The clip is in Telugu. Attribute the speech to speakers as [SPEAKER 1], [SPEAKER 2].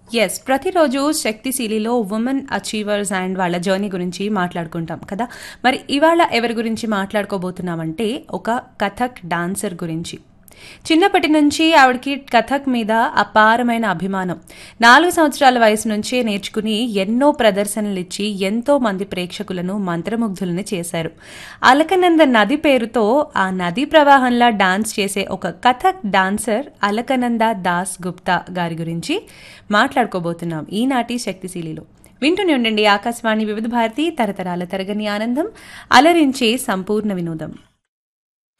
[SPEAKER 1] ప్రతిరోజు శక్తిశీలిలో ఉమెన్ అచీవర్స్ అండ్ వాళ్ళ జర్నీ గురించి మాట్లాడుకుంటాం కదా. మరి ఇవాళ ఎవరి గురించి మాట్లాడుకోబోతున్నామంటే ఒక కథక్ డాన్సర్ గురించి. చిన్నప్పటి నుంచి ఆవిడకి కథక్ మీద అపారమైన అభిమానం. 4 సంవత్సరాల వయసు నుంచే నేర్చుకుని ఎన్నో ప్రదర్శనలు ఇచ్చి ఎంతో మంది ప్రేక్షకులను మంత్రముగ్ధులని చేశారు. అలకనంద నది పేరుతో ఆ నదీ ప్రవాహంలా డాన్స్ చేసే ఒక కథక్ డాన్సర్ అలకనంద దాస్ గుప్తా గారి గురించి మాట్లాడుకోబోతున్నాం ఈనాటి శక్తిశీలిలో. వింటూనే ఉండండి ఆకాశవాణి వివిధ భారతి, తరతరాల తరగని ఆనందం, అలరించే సంపూర్ణ వినోదం.